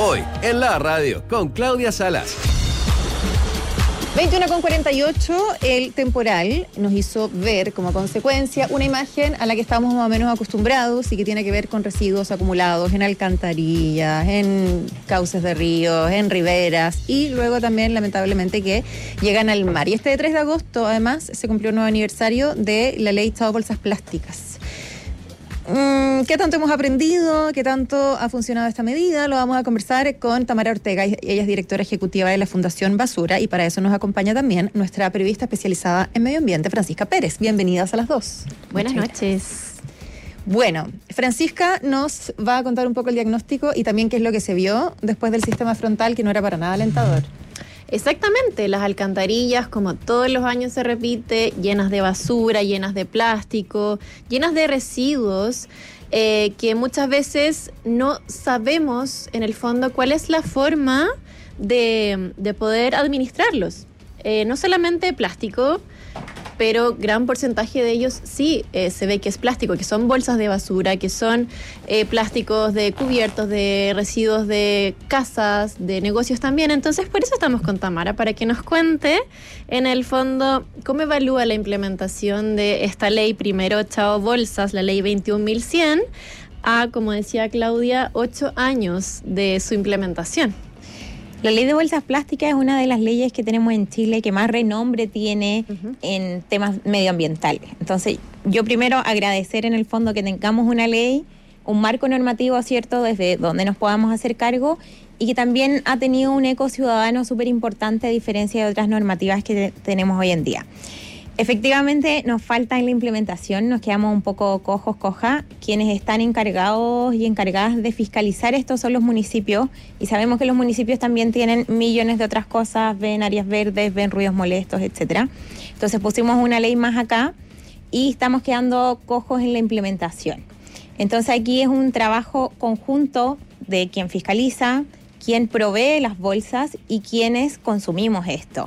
Hoy, en la radio, con Claudia Salas. 21:48, el temporal nos hizo ver como consecuencia una imagen a la que estamos más o menos acostumbrados y que tiene que ver con residuos acumulados en alcantarillas, en cauces de ríos, en riberas y luego también lamentablemente que llegan al mar. Y este 3 de agosto además se cumplió un nuevo aniversario de la ley Chao Bolsas Plásticas. ¿Qué tanto hemos aprendido? ¿Qué tanto ha funcionado esta medida? Lo vamos a conversar con Tamara Ortega. Ella es directora ejecutiva de la Fundación Basura y para eso nos acompaña también nuestra periodista especializada en medio ambiente, Francisca Pérez. Bienvenidas a las dos. Buenas noches. Bueno, Francisca nos va a contar un poco el diagnóstico y también qué es lo que se vio después del sistema frontal, que no era para nada alentador. Exactamente, las alcantarillas, como todos los años se repite, llenas de basura, llenas de plástico, llenas de residuos que muchas veces no sabemos en el fondo cuál es la forma de poder administrarlos. No solamente plástico, pero gran porcentaje de ellos sí se ve que es plástico, que son bolsas de basura, que son plásticos de cubiertos, de residuos de casas, de negocios también. Entonces, por eso estamos con Tamara, para que nos cuente, en el fondo, cómo evalúa la implementación de esta ley, primero Chao Bolsas, la ley 21.100, a, como decía Claudia, 8 años de su implementación. La ley de bolsas plásticas es una de las leyes que tenemos en Chile que más renombre tiene en temas medioambientales. Entonces, yo primero agradecer en el fondo que tengamos una ley, un marco normativo, ¿cierto?, desde donde nos podamos hacer cargo y que también ha tenido un eco ciudadano súper importante a diferencia de otras normativas que tenemos hoy en día. Efectivamente, nos falta en la implementación, nos quedamos un poco coja. Quienes están encargados y encargadas de fiscalizar esto son los municipios y sabemos que los municipios también tienen millones de otras cosas, ven áreas verdes, ven ruidos molestos, etcétera. Entonces pusimos una ley más acá y estamos quedando cojos en la implementación. Entonces aquí es un trabajo conjunto de quien fiscaliza, quien provee las bolsas y quienes consumimos esto.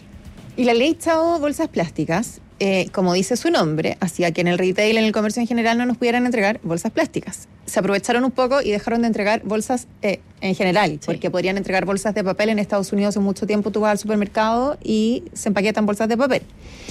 Y la ley Chao Bolsas Plásticas, como dice su nombre, hacía que en el retail, en el comercio en general, no nos pudieran entregar bolsas plásticas. Se aprovecharon un poco y dejaron de entregar bolsas en general, sí, porque podrían entregar bolsas de papel. En Estados Unidos hace mucho tiempo tú vas al supermercado y se empaquetan bolsas de papel.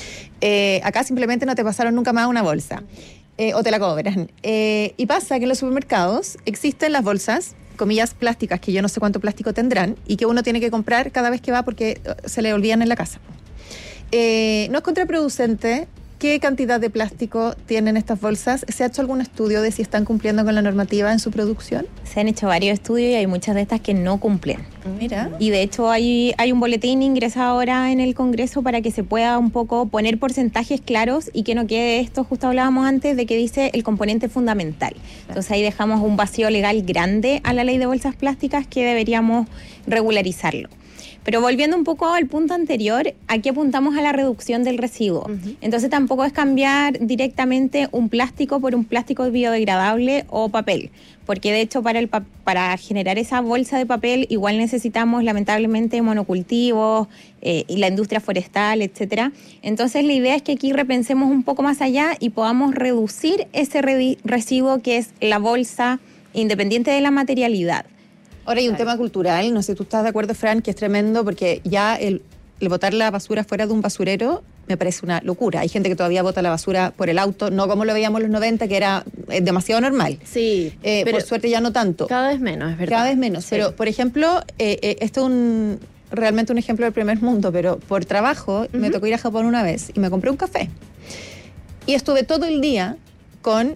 Acá simplemente no te pasaron nunca más una bolsa, o te la cobran. Y pasa que en los supermercados existen las bolsas, comillas, plásticas, que yo no sé cuánto plástico tendrán, y que uno tiene que comprar cada vez que va porque se le olvidan en la casa. ¿No es contraproducente? ¿Qué cantidad de plástico tienen estas bolsas? ¿Se ha hecho algún estudio de si están cumpliendo con la normativa en su producción? Se han hecho varios estudios y hay muchas de estas que no cumplen. Mira. Y de hecho hay un boletín ingresado ahora en el Congreso para que se pueda un poco poner porcentajes claros y que no quede esto, justo hablábamos antes, de que dice el componente fundamental. Entonces ahí dejamos un vacío legal grande a la ley de bolsas plásticas que deberíamos regularizarlo. Pero volviendo un poco al punto anterior, aquí apuntamos a la reducción del residuo. Entonces tampoco es cambiar directamente un plástico por un plástico biodegradable o papel, porque de hecho para generar esa bolsa de papel igual necesitamos lamentablemente monocultivos y la industria forestal, etcétera. Entonces la idea es que aquí repensemos un poco más allá y podamos reducir ese residuo que es la bolsa, independiente de la materialidad. Ahora hay un tema cultural, no sé, tú estás de acuerdo, Fran, que es tremendo porque ya el botar la basura fuera de un basurero me parece una locura. Hay gente que todavía bota la basura por el auto, no como lo veíamos en los 90, que era demasiado normal. Sí, pero por suerte ya no tanto. Cada vez menos, es verdad. Cada vez menos, sí. Pero por ejemplo, esto es realmente un ejemplo del primer mundo, pero por trabajo me tocó ir a Japón una vez y me compré un café. Y estuve todo el día con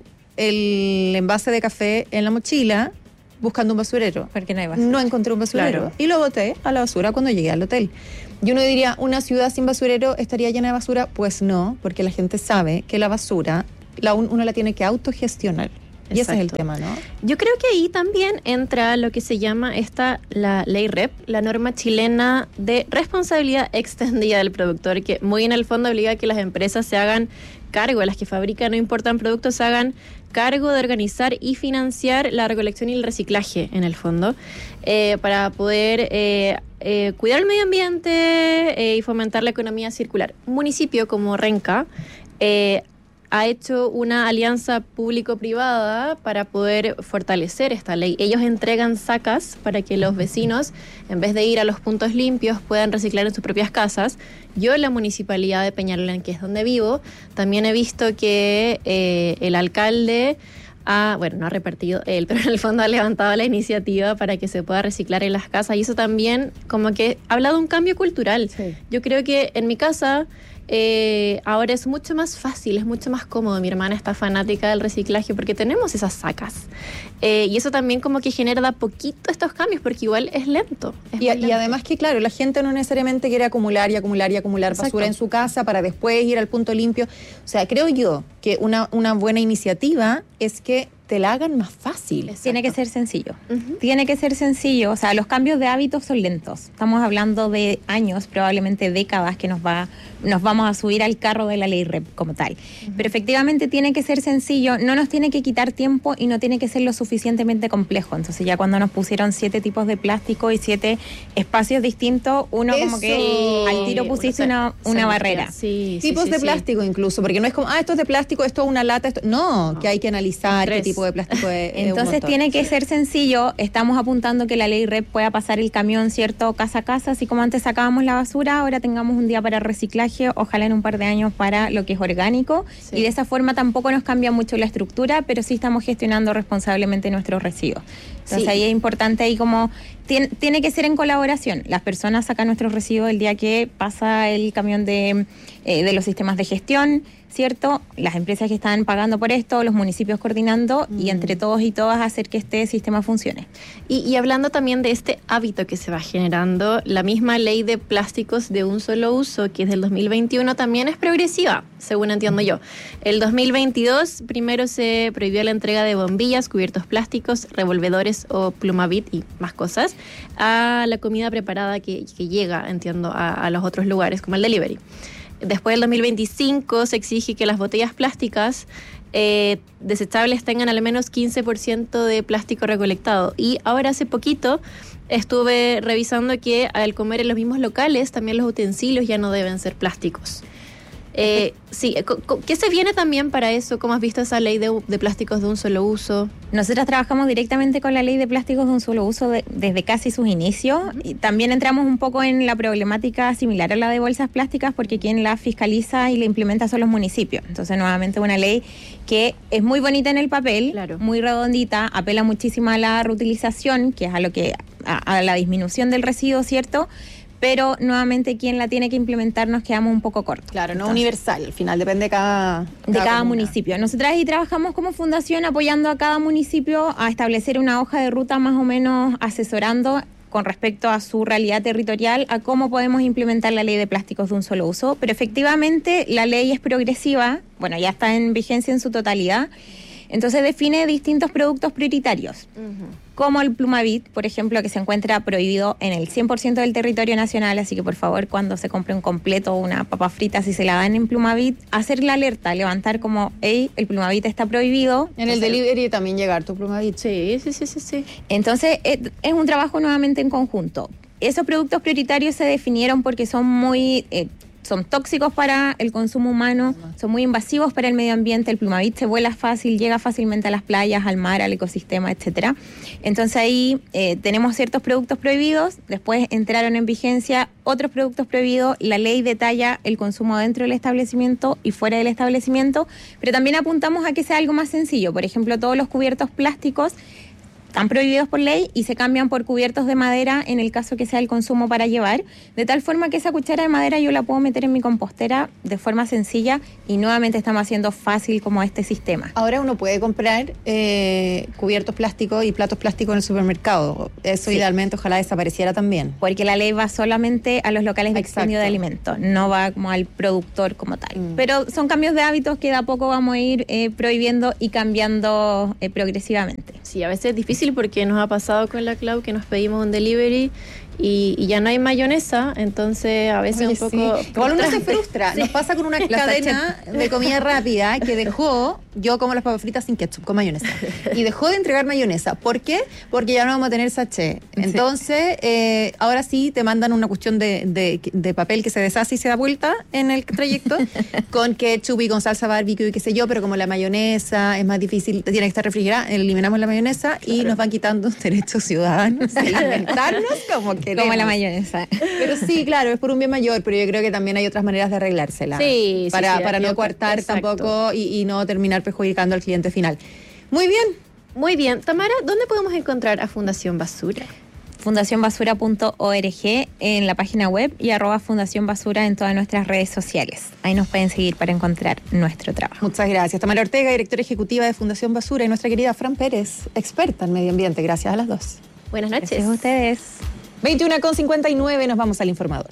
el envase de café en la mochila, buscando un basurero. Porque no hay basura. No encontré un basurero. Claro. Y lo boté a la basura cuando llegué al hotel. Y uno diría, ¿una ciudad sin basurero estaría llena de basura? Pues no, porque la gente sabe que la basura uno la tiene que autogestionar. Y ese es el tema, ¿no? Yo creo que ahí también entra lo que se llama la ley REP, la norma chilena de responsabilidad extendida del productor, que muy en el fondo obliga a que las empresas se hagan cargo, las que fabrican o importan productos se hagan cargo de organizar y financiar la recolección y el reciclaje, en el fondo, para poder cuidar el medio ambiente y fomentar la economía circular. Un municipio como Renca ha hecho una alianza público-privada para poder fortalecer esta ley. Ellos entregan sacas para que los vecinos, en vez de ir a los puntos limpios, puedan reciclar en sus propias casas. Yo en la municipalidad de Peñalolén, que es donde vivo, también he visto que el alcalde no ha repartido él, pero en el fondo ha levantado la iniciativa para que se pueda reciclar en las casas, y eso también como que habla de un cambio cultural. Sí. Yo creo que en mi casa ahora es mucho más fácil, es mucho más cómodo. Mi hermana está fanática del reciclaje porque tenemos esas sacas. Y eso también como que genera de a poquito estos cambios, porque igual es lento. Y además que, claro, la gente no necesariamente quiere acumular basura en su casa para después ir al punto limpio. O sea, creo yo que una buena iniciativa es que te la hagan más fácil. Exacto. Tiene que ser sencillo. Tiene que ser sencillo. O sea, los cambios de hábitos son lentos. Estamos hablando de años, probablemente décadas, que nos vamos a subir al carro de la ley REP como tal. Pero efectivamente tiene que ser sencillo, no nos tiene que quitar tiempo y no tiene que ser lo suficientemente complejo. Entonces ya cuando nos pusieron 7 tipos de plástico y 7 espacios distintos, uno como que al tiro pusiste una barrera. Tipos de plástico incluso, porque no es como, esto es de plástico, esto es una lata, esto... No, que hay que analizar qué tipo de plástico es. Entonces tiene que ser sencillo. Estamos apuntando que la ley REP pueda pasar el camión, ¿cierto? Casa a casa, así como antes sacábamos la basura, ahora tengamos un día para reciclaje, ojalá en un par de años para lo que es orgánico, y de esa forma tampoco nos cambia mucho la estructura, pero sí estamos gestionando responsablemente nuestros residuos. Entonces ahí es importante, ahí como tiene que ser en colaboración. Las personas sacan nuestros residuos el día que pasa el camión de los sistemas de gestión, ¿cierto? Las empresas que están pagando por esto, los municipios coordinando, y entre todos y todas hacer que este sistema funcione. Y hablando también de este hábito que se va generando, la misma ley de plásticos de un solo uso, que es del 2021, también es progresiva, según entiendo yo. El 2022 primero se prohibió la entrega de bombillas, cubiertos plásticos, revolvedores o Plumavit y más cosas a la comida preparada que llega, entiendo, a los otros lugares, como el delivery. Después del 2025 se exige que las botellas plásticas desechables tengan al menos 15% de plástico recolectado. Y ahora hace poquito estuve revisando que al comer en los mismos locales también los utensilios ya no deben ser plásticos. ¿Qué se viene también para eso? ¿Cómo has visto esa ley de plásticos de un solo uso? Nosotras trabajamos directamente con la ley de plásticos de un solo uso desde casi sus inicios, y también entramos un poco en la problemática similar a la de bolsas plásticas, porque quien la fiscaliza y la implementa son los municipios. Entonces, nuevamente, una ley que es muy bonita en el papel, claro, muy redondita, apela muchísimo a la reutilización, que es a la disminución del residuo, ¿cierto? Pero nuevamente quien la tiene que implementar nos quedamos un poco cortos. Claro, no universal, al final depende de cada municipio. Nosotras ahí trabajamos como fundación apoyando a cada municipio a establecer una hoja de ruta, más o menos asesorando con respecto a su realidad territorial, a cómo podemos implementar la ley de plásticos de un solo uso. Pero efectivamente la ley es progresiva, bueno, ya está en vigencia en su totalidad. Entonces define distintos productos prioritarios, como el Plumavit, por ejemplo, que se encuentra prohibido en el 100% del territorio nacional, así que por favor, cuando se compre un completo o una papa frita, si se la dan en Plumavit, hacer la alerta, levantar como, el Plumavit está prohibido. En el delivery también llegar tu Plumavit. Sí. Entonces, es un trabajo nuevamente en conjunto. Esos productos prioritarios se definieron porque son son tóxicos para el consumo humano, son muy invasivos para el medio ambiente. El Plumavit se vuela fácil, llega fácilmente a las playas, al mar, al ecosistema, etcétera. Entonces ahí tenemos ciertos productos prohibidos, después entraron en vigencia otros productos prohibidos. La ley detalla el consumo dentro del establecimiento y fuera del establecimiento, pero también apuntamos a que sea algo más sencillo. Por ejemplo, todos los cubiertos plásticos están prohibidos por ley y se cambian por cubiertos de madera en el caso que sea el consumo para llevar, de tal forma que esa cuchara de madera yo la puedo meter en mi compostera de forma sencilla, y nuevamente estamos haciendo fácil como este sistema. Ahora uno puede comprar cubiertos plásticos y platos plásticos en el supermercado. Eso idealmente ojalá desapareciera también. Porque la ley va solamente a los locales de expendio de alimentos, no va como al productor como tal. Pero son cambios de hábitos que de a poco vamos a ir prohibiendo y cambiando progresivamente. Sí, a veces es difícil porque nos ha pasado con la Clau que nos pedimos un delivery y ya no hay mayonesa, entonces a veces un poco... Igual uno se frustra. Sí. Nos pasa con una cadena de comida rápida que dejó, yo como las papas fritas sin ketchup, con mayonesa, y dejó de entregar mayonesa. ¿Por qué? Porque ya no vamos a tener sachet. Entonces, ahora sí te mandan una cuestión de papel que se deshace y se da vuelta en el trayecto, con ketchup y con salsa barbecue y qué sé yo, pero como la mayonesa es más difícil, tiene que estar refrigerada, eliminamos la mayonesa y nos van quitando derechos ciudadanos de alimentarnos como queremos. Como la mayonesa. Pero sí, claro, es por un bien mayor, pero yo creo que también hay otras maneras de arreglársela. Sí, para no coartar exacto. tampoco y no terminar perjudicando al cliente final. Muy bien. Muy bien. Tamara, ¿dónde podemos encontrar a Fundación Basura? fundacionbasura.org en la página web y @fundacionbasura en todas nuestras redes sociales. Ahí nos pueden seguir para encontrar nuestro trabajo. Muchas gracias. Tamara Ortega, directora ejecutiva de Fundación Basura, y nuestra querida Fran Pérez, experta en medio ambiente. Gracias a las dos. Buenas noches. Gracias a ustedes. 21:59, nos vamos al informador.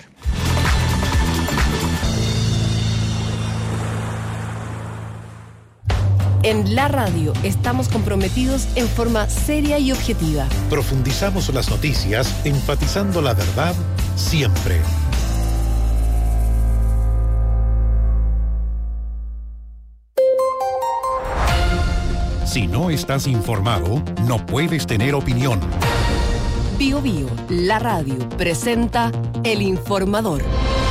En la radio estamos comprometidos en forma seria y objetiva. Profundizamos las noticias, enfatizando la verdad siempre. Si no estás informado, no puedes tener opinión. Bio Bio, la radio, presenta El Informador.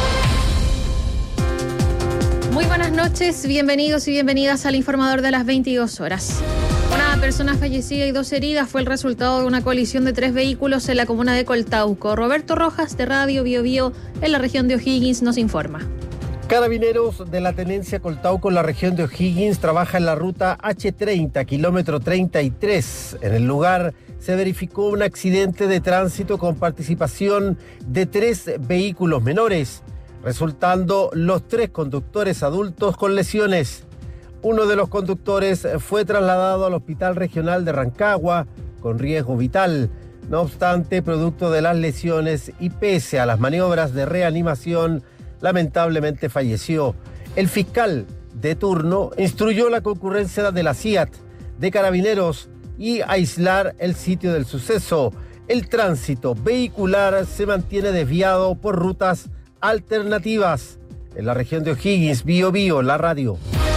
Muy buenas noches, bienvenidos y bienvenidas al Informador de las 22 horas. Una persona fallecida y 2 heridas fue el resultado de una colisión de 3 vehículos en la comuna de Coltauco. Roberto Rojas, de Radio Bio Bio, en la región de O'Higgins, nos informa. Carabineros de la Tenencia Coltauco en la región de O'Higgins trabaja en la ruta H30, kilómetro 33. En el lugar se verificó un accidente de tránsito con participación de 3 vehículos menores, resultando los 3 conductores adultos con lesiones. Uno de los conductores fue trasladado al Hospital Regional de Rancagua con riesgo vital. No obstante, producto de las lesiones y pese a las maniobras de reanimación, lamentablemente falleció. El fiscal de turno instruyó la concurrencia de la CIAT, de Carabineros y aislar el sitio del suceso. El tránsito vehicular se mantiene desviado por rutas alternativas. En la región de O'Higgins, Bio Bio, la radio.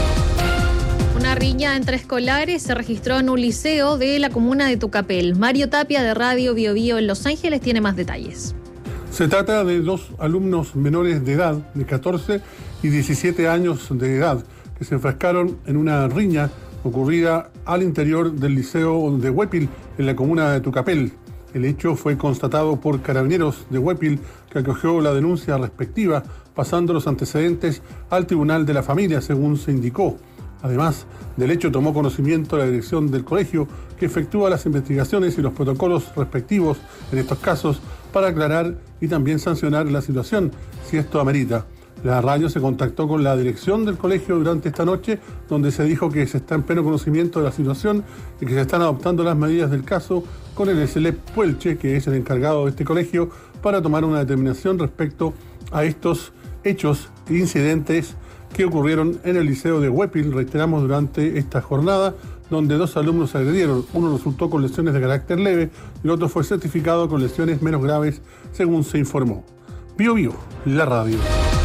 Una riña entre escolares se registró en un liceo de la comuna de Tucapel. Mario Tapia, de Radio Bio Bio en Los Ángeles, tiene más detalles. Se trata de 2 alumnos menores de edad, de 14 y 17 años de edad, que se enfrascaron en una riña ocurrida al interior del liceo de Huépil, en la comuna de Tucapel. El hecho fue constatado por Carabineros de Huépil, que acogió la denuncia respectiva, pasando los antecedentes al Tribunal de la Familia, según se indicó. Además del hecho, tomó conocimiento la dirección del colegio, que efectúa las investigaciones y los protocolos respectivos en estos casos para aclarar y también sancionar la situación, si esto amerita. La radio se contactó con la dirección del colegio durante esta noche, donde se dijo que se está en pleno conocimiento de la situación y que se están adoptando las medidas del caso con el SLEP Puelche, que es el encargado de este colegio, para tomar una determinación respecto a estos hechos e incidentes que ocurrieron en el liceo de Huépil, reiteramos, durante esta jornada, donde 2 alumnos se agredieron. Uno resultó con lesiones de carácter leve y el otro fue certificado con lesiones menos graves, según se informó. Bio Bio, la radio.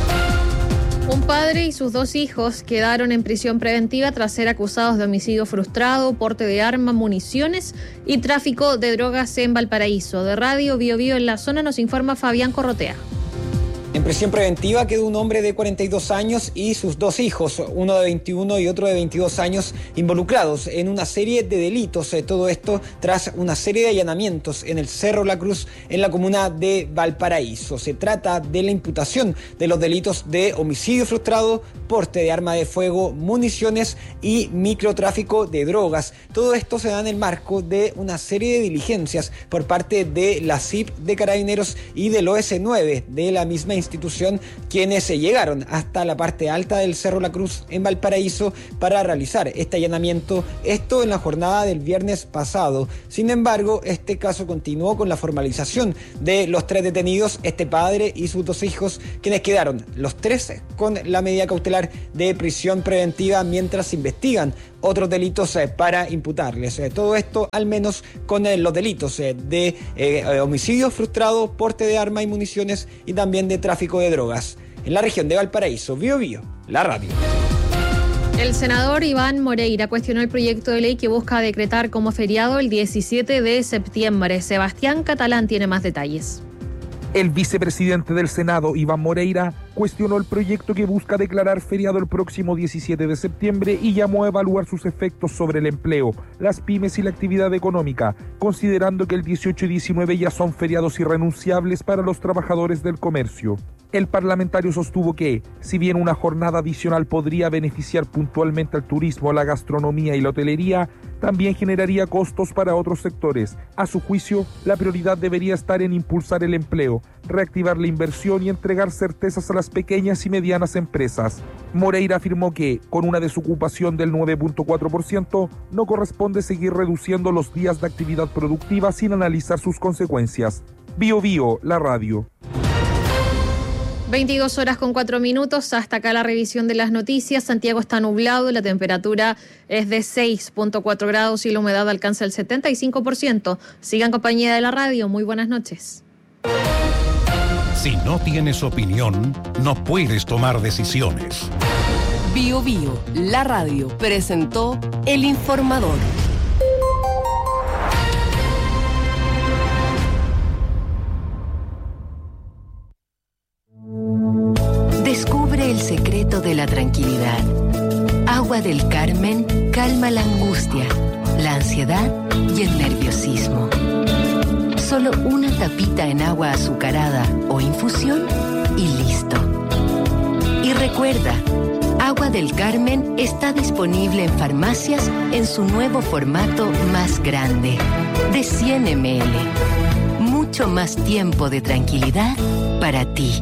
Un padre y sus 2 hijos quedaron en prisión preventiva tras ser acusados de homicidio frustrado, porte de arma, municiones y tráfico de drogas en Valparaíso. De Radio Bio Bio en la zona nos informa Fabián Corrotea. En prisión preventiva quedó un hombre de 42 años y sus 2 hijos, uno de 21 y otro de 22 años, involucrados en una serie de delitos. Todo esto tras una serie de allanamientos en el Cerro La Cruz, en la comuna de Valparaíso. Se trata de la imputación de los delitos de homicidio frustrado, porte de arma de fuego, municiones y microtráfico de drogas. Todo esto se da en el marco de una serie de diligencias por parte de la CIP de Carabineros y del OS9 de la misma institución, quienes se llegaron hasta la parte alta del Cerro La Cruz en Valparaíso para realizar este allanamiento, esto en la jornada del viernes pasado. Sin embargo, este caso continuó con la formalización de los 3 detenidos, este padre y sus 2 hijos, quienes quedaron los 3 con la medida cautelar de prisión preventiva mientras se investigan otros delitos para imputarles. Todo esto al menos con los delitos de homicidio frustrado, porte de arma y municiones y también de tráfico de drogas. En la región de Valparaíso, Bío Bío, la radio. El senador Iván Moreira cuestionó el proyecto de ley que busca decretar como feriado el 17 de septiembre. Sebastián Catalán tiene más detalles. El vicepresidente del Senado, Iván Moreira, cuestionó el proyecto que busca declarar feriado el próximo 17 de septiembre y llamó a evaluar sus efectos sobre el empleo, las pymes y la actividad económica, considerando que el 18 y 19 ya son feriados irrenunciables para los trabajadores del comercio. El parlamentario sostuvo que, si bien una jornada adicional podría beneficiar puntualmente al turismo, la gastronomía y la hotelería, también generaría costos para otros sectores. A su juicio, la prioridad debería estar en impulsar el empleo, reactivar la inversión y entregar certezas a las pequeñas y medianas empresas. Moreira afirmó que, con una desocupación del 9.4%, no corresponde seguir reduciendo los días de actividad productiva sin analizar sus consecuencias. Bío Bío, la radio. 22 horas con 4 minutos, hasta acá la revisión de las noticias. Santiago está nublado, la temperatura es de 6.4 grados y la humedad alcanza el 75%. Sigan compañía de la radio, muy buenas noches. Si no tienes opinión, no puedes tomar decisiones. Bío Bío, la radio, presentó El Informador. Descubre el secreto de la tranquilidad. Agua del Carmen calma la angustia, la ansiedad y el nerviosismo. Solo una tapita en agua azucarada o infusión y listo. Y recuerda, Agua del Carmen está disponible en farmacias en su nuevo formato más grande, de 100 ml. Mucho más tiempo de tranquilidad para ti.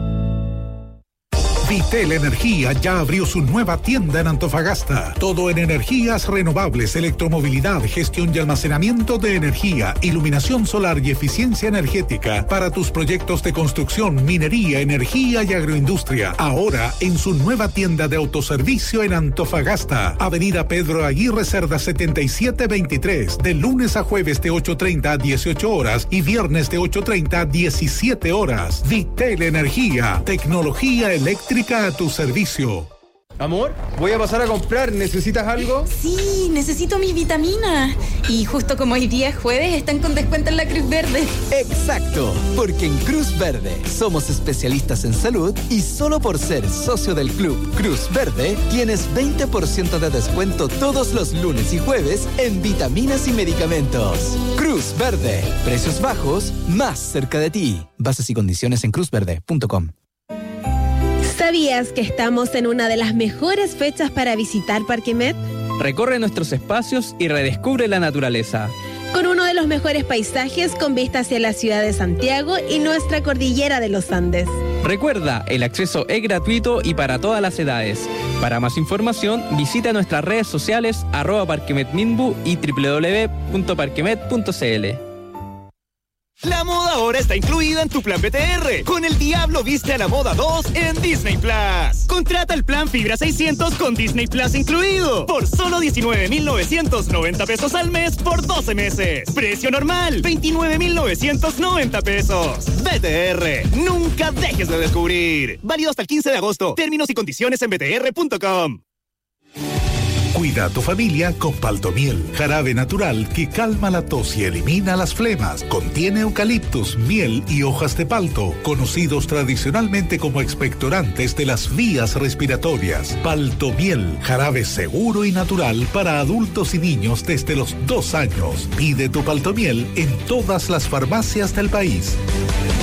Vitel Energía ya abrió su nueva tienda en Antofagasta. Todo en energías renovables, electromovilidad, gestión y almacenamiento de energía, iluminación solar y eficiencia energética para tus proyectos de construcción, minería, energía y agroindustria. Ahora en su nueva tienda de autoservicio en Antofagasta. Avenida Pedro Aguirre Cerda 7723. De lunes a jueves de 8:30 a 18 horas y viernes de 8:30 a 17 horas. Vitel Energía. Tecnología eléctrica a tu servicio. Amor, voy a pasar a comprar. ¿Necesitas algo? Sí, necesito mis vitaminas. Y justo como hoy día es jueves, están con descuento en la Cruz Verde. Exacto, porque en Cruz Verde somos especialistas en salud y solo por ser socio del Club Cruz Verde tienes 20% de descuento todos los lunes y jueves en vitaminas y medicamentos. Cruz Verde, precios bajos, más cerca de ti. Bases y condiciones en cruzverde.com. ¿Sabías que estamos en una de las mejores fechas para visitar Parque Met? Recorre nuestros espacios y redescubre la naturaleza. Con uno de los mejores paisajes con vista hacia la ciudad de Santiago y nuestra cordillera de los Andes. Recuerda, el acceso es gratuito y para todas las edades. Para más información, visita nuestras redes sociales @parquemetminbu y www.parquemet.cl. La moda ahora está incluida en tu plan BTR. Con El Diablo Viste a la Moda 2 en Disney Plus. Contrata el plan Fibra 600 con Disney Plus incluido. Por solo 19,990 pesos al mes por 12 meses. Precio normal, 29,990 pesos. BTR, nunca dejes de descubrir. Válido hasta el 15 de agosto. Términos y condiciones en btr.com. Cuida a tu familia con Paltomiel, jarabe natural que calma la tos y elimina las flemas. Contiene eucaliptus, miel y hojas de palto, conocidos tradicionalmente como expectorantes de las vías respiratorias. Paltomiel, jarabe seguro y natural para adultos y niños desde los 2 años. Pide tu Paltomiel en todas las farmacias del país.